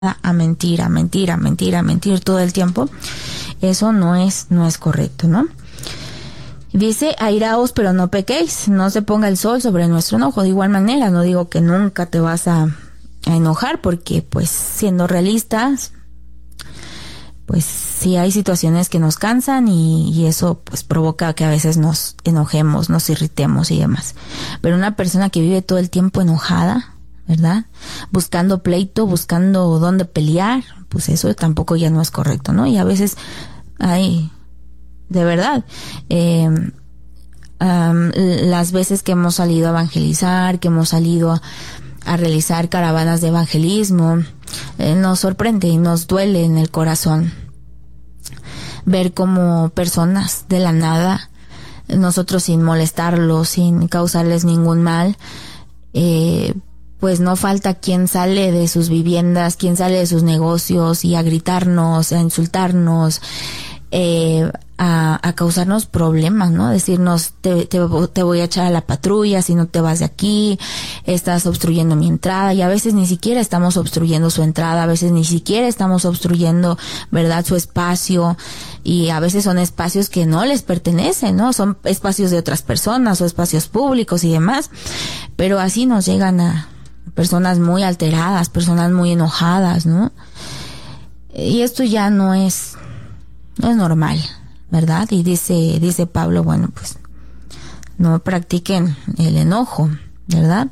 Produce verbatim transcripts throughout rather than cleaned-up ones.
a mentir, a mentir, a mentir, a mentir todo el tiempo, eso no es, no es correcto, ¿no? Dice, airaos pero no pequéis, no se ponga el sol sobre nuestro enojo. De igual manera, no digo que nunca te vas a, a enojar, porque pues siendo realistas, pues sí hay situaciones que nos cansan y, y eso pues provoca que a veces nos enojemos, nos irritemos y demás. Pero una persona que vive todo el tiempo enojada, ¿verdad? Buscando pleito, buscando dónde pelear, pues eso tampoco ya no es correcto, ¿no? Y a veces hay, de verdad, eh, um, las veces que hemos salido a evangelizar, que hemos salido a, a realizar caravanas de evangelismo, eh, nos sorprende y nos duele en el corazón ver como personas de la nada, nosotros sin molestarlos, sin causarles ningún mal, eh, pues no falta quien sale de sus viviendas, quien sale de sus negocios y a gritarnos, a insultarnos, eh, a, a causarnos problemas, ¿no? Decirnos, te, te, te voy a echar a la patrulla si no te vas de aquí, estás obstruyendo mi entrada, y a veces ni siquiera estamos obstruyendo su entrada, a veces ni siquiera estamos obstruyendo, ¿verdad?, su espacio, y a veces son espacios que no les pertenecen, ¿no? Son espacios de otras personas o espacios públicos y demás, pero así nos llegan a personas muy alteradas, personas muy enojadas, ¿no? Y esto ya no es, no es normal, ¿verdad? Y dice, dice Pablo, bueno, pues no practiquen el enojo, ¿verdad?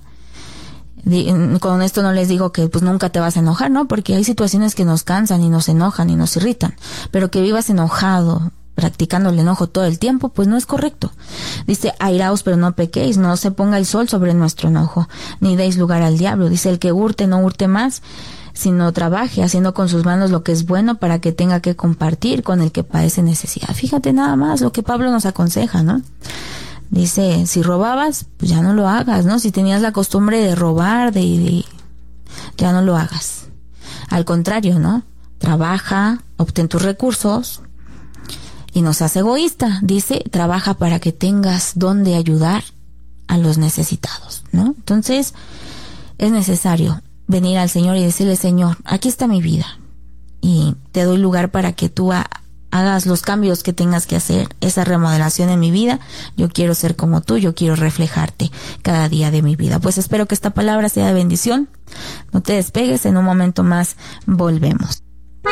Con esto no les digo que pues nunca te vas a enojar, ¿no? Porque hay situaciones que nos cansan y nos enojan y nos irritan, pero que vivas enojado, practicando el enojo todo el tiempo, pues no es correcto. Dice, airaos pero no pequéis, no se ponga el sol sobre nuestro enojo, ni deis lugar al diablo. Dice, el que hurte no hurte más, sino trabaje, haciendo con sus manos lo que es bueno, para que tenga que compartir con el que padece necesidad. Fíjate nada más lo que Pablo nos aconseja, ¿no? Dice, si robabas, pues ya no lo hagas, ¿no? Si tenías la costumbre de robar, de, de ya no lo hagas. Al contrario, ¿no? Trabaja, obtén tus recursos, y no seas egoísta. Dice, trabaja para que tengas donde ayudar a los necesitados, ¿no? Entonces, es necesario venir al Señor y decirle, Señor, aquí está mi vida, y te doy lugar para que tú ha, hagas los cambios que tengas que hacer, esa remodelación en mi vida. Yo quiero ser como tú, yo quiero reflejarte cada día de mi vida. Pues espero que esta palabra sea de bendición. No te despegues, en un momento más volvemos.